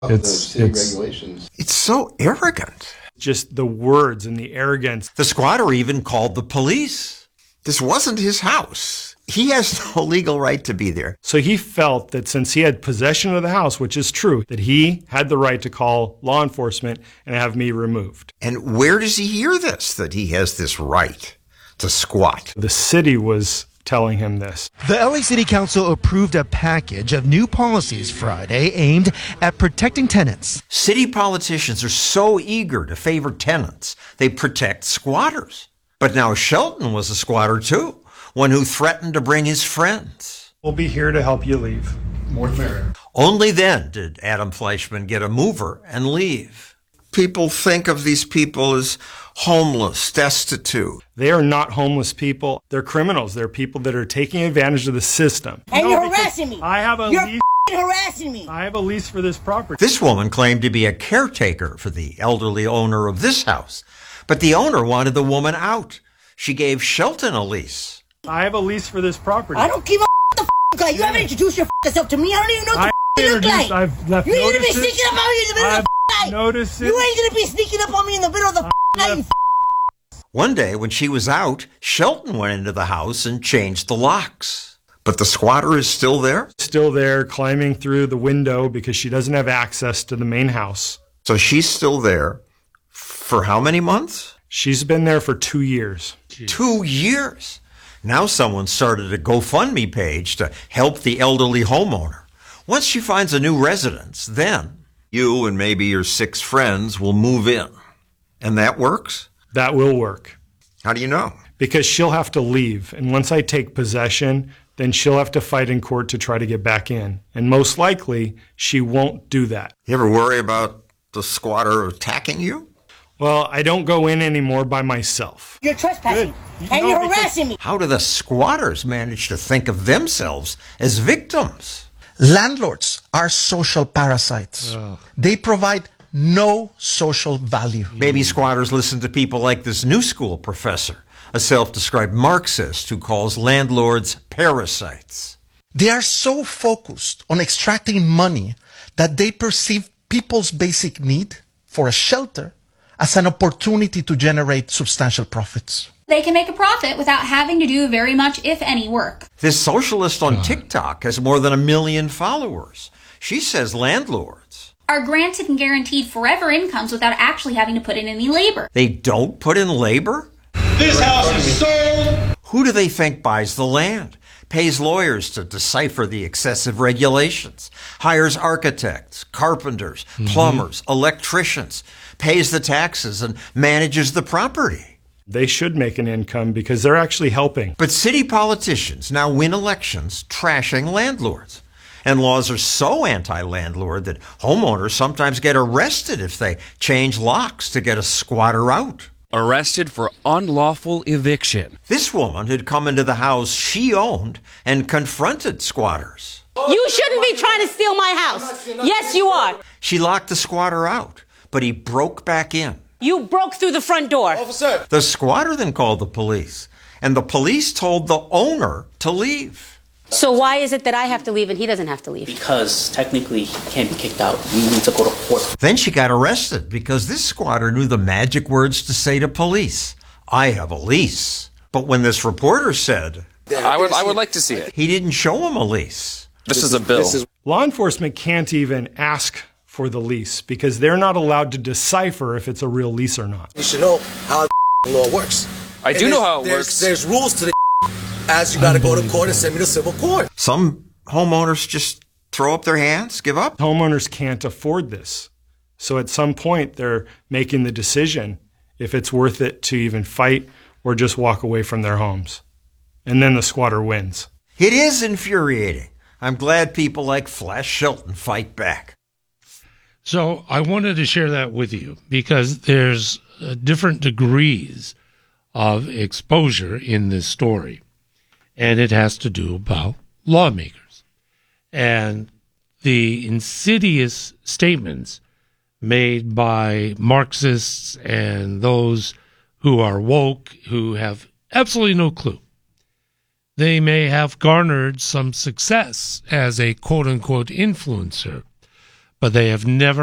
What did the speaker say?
It's regulations. It's so arrogant. Just the words and the arrogance. The squatter even called the police. This wasn't his house. He has no legal right to be there. So he felt that since he had possession of the house, which is true, that he had the right to call law enforcement and have me removed. And where does he hear this, that he has this right to squat? The city was telling him this. The LA City Council approved a package of new policies Friday aimed at protecting tenants. City politicians are so eager to favor tenants, they protect squatters. But now Shelton was a squatter too, one who threatened to bring his friends. We'll be here to help you leave. More the merrier. Only then did Adam Fleischman get a mover and leave. People think of these people as homeless, destitute. They are not homeless people. They're criminals. They're people that are taking advantage of the system. And you're harassing me. I have a lease. You're harassing me. I have a lease for this property. This woman claimed to be a caretaker for the elderly owner of this house, but the owner wanted the woman out. She gave Shelton a lease. I have a lease for this property. I don't give a the guy. You haven't introduced yourself to me. I don't even know what you look like. I've left You ain't gonna be notices. sneaking up on me in the middle of the night. Notices. You ain't gonna be sneaking up on me in the middle of the night. You One day when she was out, Shelton went into the house and changed the locks. But the squatter is still there? Still there, climbing through the window because she doesn't have access to the main house. So she's still there for how many months? She's been there for 2 years. 2 years. Now someone started a GoFundMe page to help the elderly homeowner. Once she finds a new residence, then you and maybe your 6 friends will move in. And that works? That will work. How do you know? Because she'll have to leave. And once I take possession, then she'll have to fight in court to try to get back in. And most likely, she won't do that. You ever worry about the squatter attacking you? Well, I don't go in anymore by myself. You're trespassing. And you're harassing me. How do the squatters manage to think of themselves as victims? Landlords are social parasites. They provide no social value. Maybe squatters listen to people like this new school professor, a self-described Marxist who calls landlords parasites. They are so focused on extracting money that they perceive people's basic need for a shelter as an opportunity to generate substantial profits. They can make a profit without having to do very much, if any, work. This socialist on TikTok has more than 1 million followers. She says landlords Are granted and guaranteed forever incomes without actually having to put in any labor. They don't put in labor? This house is sold. Who do they think buys the land, pays lawyers to decipher the excessive regulations, hires architects, carpenters, plumbers, electricians, pays the taxes, and manages the property? They should make an income because they're actually helping. But city politicians now win elections trashing landlords. And laws are so anti-landlord that homeowners sometimes get arrested if they change locks to get a squatter out. Arrested for unlawful eviction. This woman had come into the house she owned and confronted squatters. You shouldn't be trying to steal my house. Yes, you are. She locked the squatter out, but he broke back in. You broke through the front door. Officer. The squatter then called the police, and the police told the owner to leave. So why is it that I have to leave and he doesn't have to leave? Because technically he can't be kicked out. We need to go to court. Then she got arrested because this squatter knew the magic words to say to police. I have a lease. But when this reporter said, I would like to see it. he didn't show him a lease. This is a bill. Law enforcement can't even ask for the lease because they're not allowed to decipher if it's a real lease or not. You should know how the law works. I do know how it works. There's rules to the as you got to go to court and send me to civil court. Some homeowners just throw up their hands, give up. Homeowners can't afford this. So at some point, they're making the decision if it's worth it to even fight or just walk away from their homes. And then the squatter wins. It is infuriating. I'm glad people like Flash Shelton fight back. So I wanted to share that with you because there's different degrees of exposure in this story. And it has to do about lawmakers and the insidious statements made by Marxists and those who are woke, who have absolutely no clue. They may have garnered some success as a quote-unquote influencer, but they have never